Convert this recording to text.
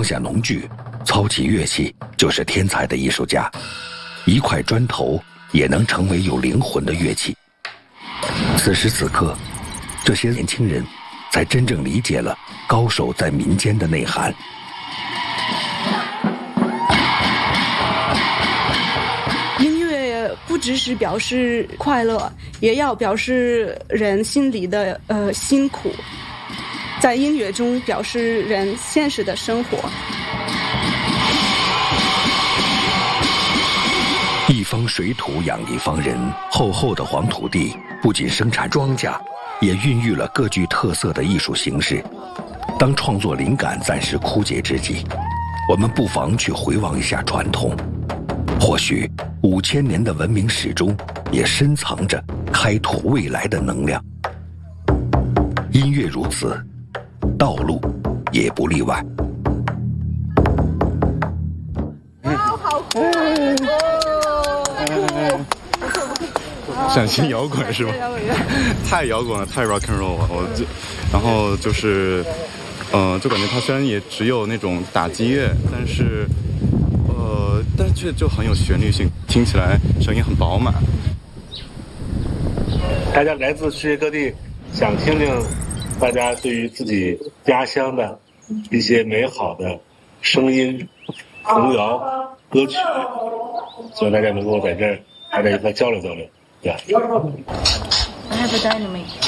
下农具，操起乐器，就是天才的艺术家。一块砖头也能成为有灵魂的乐器。此时此刻，这些年轻人才真正理解了高手在民间的内涵。 音乐不只是表示快乐，也要表示人心里的辛苦，在音乐中表示人现实的生活。 一方水土养一方人，厚厚的黄土地不仅生产庄稼，也孕育了各具特色的艺术形式。当创作灵感暂时枯竭之际，我们不妨去回望一下传统，或许5000年的文明史中也深藏着开拓未来的能量。音乐如此，道路也不例外。 好酷！ 陕西摇滚是吗？太摇滚了，太 rock and roll 了。然后就是，就感觉它虽然也只有那种打击乐，但是却就很有旋律性，听起来声音很饱满。 大家来自世界各地，想听听大家对于自己家乡的一些美好的声音、童谣、歌曲，希望大家能够在这儿大家一块交流交流。对吧？ I have a dynamite.